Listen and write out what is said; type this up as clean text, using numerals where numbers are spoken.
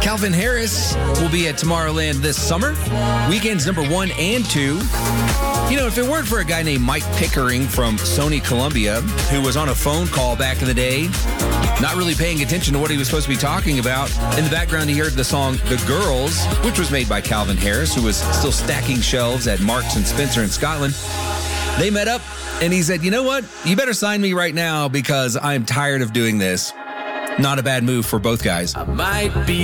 Calvin Harris will be at Tomorrowland this summer. Weekends number 1 and 2. You know, if it weren't for a guy named Mike Pickering from Sony Columbia, who was on a phone call back in the day, not really paying attention to what he was supposed to be talking about, in the background he heard the song The Girls, which was made by Calvin Harris, who was still stacking shelves at Marks and Spencer in Scotland. They met up, and he said, you know what? You better sign me right now because I'm tired of doing this. Not a bad move for both guys. I might be